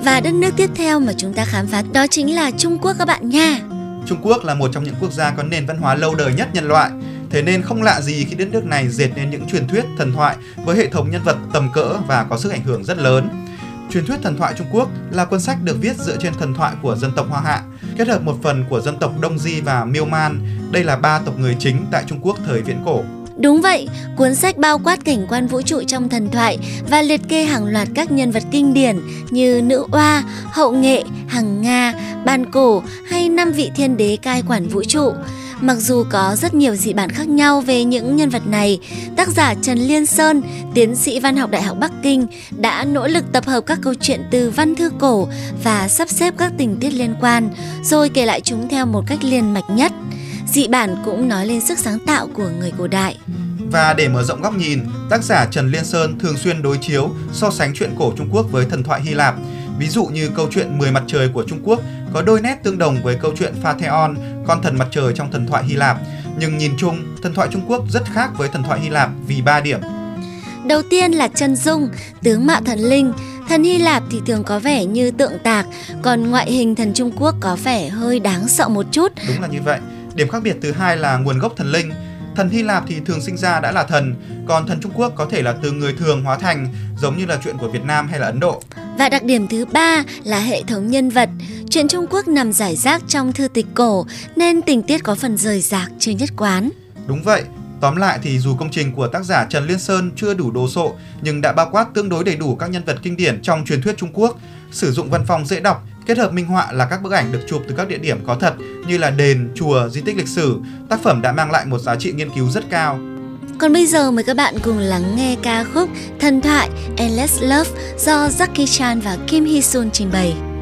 Và đất nước tiếp theo mà chúng ta khám phá đó chính là Trung Quốc các bạn nha. Trung Quốc là một trong những quốc gia có nền văn hóa lâu đời nhất nhân loại. Thế nên không lạ gì khi đất nước này dệt nên những truyền thuyết, thần thoại với hệ thống nhân vật tầm cỡ và có sức ảnh hưởng rất lớn. Truyền thuyết thần thoại Trung Quốc là cuốn sách được viết dựa trên thần thoại của dân tộc Hoa Hạ, kết hợp một phần của dân tộc Đông Di và Miêu Man. Đây là 3 tộc người chính tại Trung Quốc thời viễn cổ. Đúng vậy, cuốn sách bao quát cảnh quan vũ trụ trong thần thoại và liệt kê hàng loạt các nhân vật kinh điển như Nữ Oa, Hậu Nghệ, Hằng Nga, Bàn Cổ hay 5 vị thiên đế cai quản vũ trụ. Mặc dù có rất nhiều dị bản khác nhau về những nhân vật này, tác giả Trần Liên Sơn, tiến sĩ văn học Đại học Bắc Kinh, đã nỗ lực tập hợp các câu chuyện từ văn thư cổ và sắp xếp các tình tiết liên quan, rồi kể lại chúng theo một cách liền mạch nhất. Dị bản cũng nói lên sức sáng tạo của người cổ đại. Và để mở rộng góc nhìn, tác giả Trần Liên Sơn thường xuyên đối chiếu, so sánh truyện cổ Trung Quốc với thần thoại Hy Lạp. Ví dụ như câu chuyện 10 mặt trời của Trung Quốc có đôi nét tương đồng với câu chuyện Phatheon, con thần mặt trời trong thần thoại Hy Lạp. Nhưng nhìn chung, thần thoại Trung Quốc rất khác với thần thoại Hy Lạp vì 3 điểm. Đầu tiên là chân dung, tướng mạo thần linh. Thần Hy Lạp thì thường có vẻ như tượng tạc, còn ngoại hình thần Trung Quốc có vẻ hơi đáng sợ một chút. Đúng là như vậy. Điểm khác biệt thứ hai là nguồn gốc thần linh. Thần Hy Lạp thì thường sinh ra đã là thần, còn thần Trung Quốc có thể là từ người thường hóa thành, giống như là chuyện của Việt Nam hay là Ấn Độ. Và đặc điểm thứ ba là hệ thống nhân vật. Truyện Trung Quốc nằm rải rác trong thư tịch cổ nên tình tiết có phần rời rạc, chưa nhất quán. Đúng vậy. Tóm lại thì dù công trình của tác giả Trần Liên Sơn chưa đủ đồ sộ nhưng đã bao quát tương đối đầy đủ các nhân vật kinh điển trong truyền thuyết Trung Quốc, sử dụng văn phong dễ đọc, kết hợp minh họa là các bức ảnh được chụp từ các địa điểm có thật như là đền, chùa, di tích lịch sử. Tác phẩm đã mang lại một giá trị nghiên cứu rất cao. Còn bây giờ mời các bạn cùng lắng nghe ca khúc Thần thoại Endless Love do Jackie Chan và Kim Hee Sun trình bày.